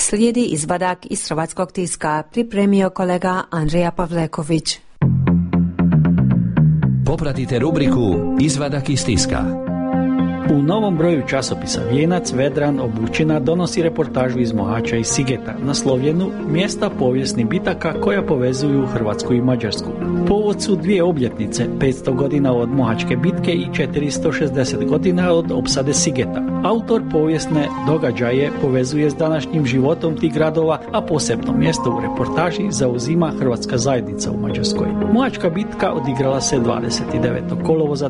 Slijedi izvadak iz hrvatskog tiska, pripremio kolega Andrija Pavleković. Popratite rubriku Izvadak iz tiska. U novom broju časopisa Vijenac Vedran Obućina donosi reportažu iz Mohača i Sigeta, naslovljenu Mjesta povijesnih bitaka koja povezuju Hrvatsku i Mađarsku. Povod su 2 obljetnice, 500 godina od Mohačke bitke i 460 godina od opsade Sigeta. Autor povijesne događaje povezuje s današnjim životom tih gradova, a posebno mjesto u reportaži zauzima Hrvatska zajednica u Mađarskoj. Mohačka bitka odigrala se 29. kolovoza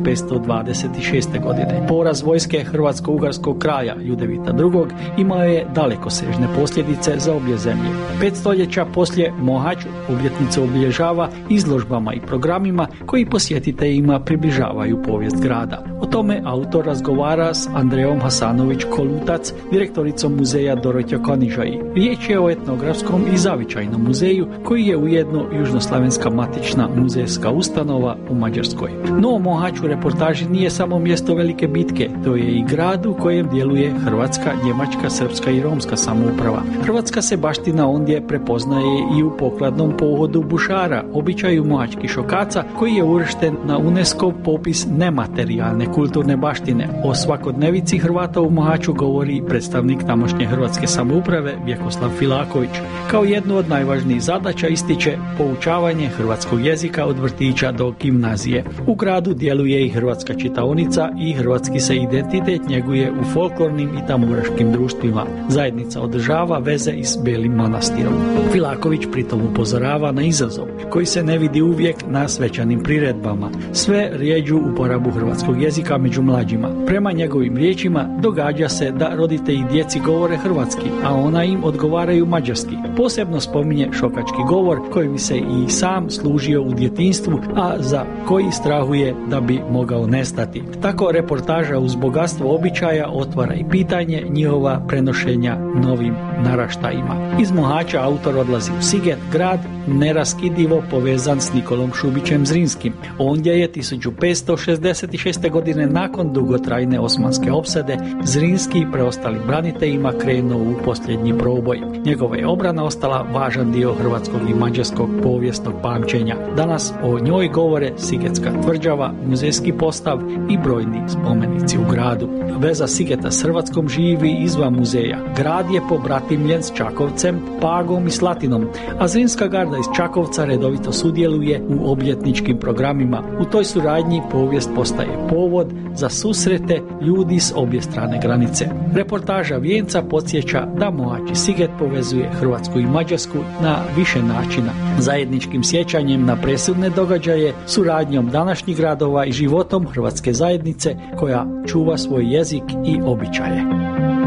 1526. godine. Poraz vojske Hrvatsko-ugarskog kralja Judevita II. Imao je dalekosežne posljedice za obje zemlje. 5 stoljeća poslije Mohač obljetnicu obilježava izložbama i programima koji posjetiteljima približavaju povijest grada. O tome autor razgovara s Andrejom Hasanović Kolutac, direktoricom muzeja Dorotja Konižaji. Riječ je o etnografskom i zavičajnom muzeju koji je ujedno južnoslavenska matična muzejska ustanova u Mađarskoj. No, Mohač u reportaži nije samo mjesto velike bitke, to je i grad u kojem djeluje hrvatska, njemačka, srpska i romska samouprava. Hrvatska se baština ondje prepoznaje i u pokladnom pohodu bušara, običaju mohačkih šokaca koji je uvršten na UNESCO popis nematerijalne kulturne baštine. O svakodnevici Hrvata u Mohaču govori predstavnik tamošnje hrvatske samouprave Vjekoslav Filaković. Kao jednu od najvažnijih zadaća ističe poučavanje hrvatskog jezika od vrtića do gimnazije. U gradu djeluje i hrvatska čitaonica i hrvatski se identitet njeguje u folklornim i tamburaškim društvima. Zajednica održava veze i s Belim Manastirom. Filaković pritom upozorava na izazov koji se ne vidi uvijek na svečanim priredbama. Sve rijeđu uporabu hrvatskog jezika među mlađima. Prema njegovim riječima događa se da roditelji djeci govore hrvatski, a ona im odgovaraju mađarski. Posebno spominje šokački govor kojim se i sam služio u djetinjstvu, a za koji strahuje da bi mogao nestati. Tako reportaža uz bogatstvo običaja otvara i pitanje njihova prenošenja novim naraštajima. Iz Mohača autor odlazi u Siget, grad neraskidivo povezan s Nikolom Šubićem Zrinskim. Ondje je 1566. godine nakon dugotrajne osmanske opsade Zrinski preostali braniteljima krenuo u posljednji proboj. Njegova je obrana ostala važan dio hrvatskog i mađarskog povijesnog pamćenja. Danas o njoj govore Sigetska tvrđava, muzejski postav i brojni spomenici u gradu. Veza Sigeta s Hrvatskom živi izvan muzeja. Grad je pobratimljen s Čakovcem, Pagom i Slatinom, a Zrinska garda iz Čakovca redovito sudjeluje u obljetničkim programima. U toj suradnji povijest postaje povod za susrete ljudi s obje strane granice. Reportaža Vijenca podsjeća da Mohač i Siget povezuje Hrvatsku i Mađarsku na više načina. Zajedničkim sjećanjem na presudne događaje, suradnjom današnjih gradova i životom hrvatske zajednice koja čuva svoj jezik i običaje.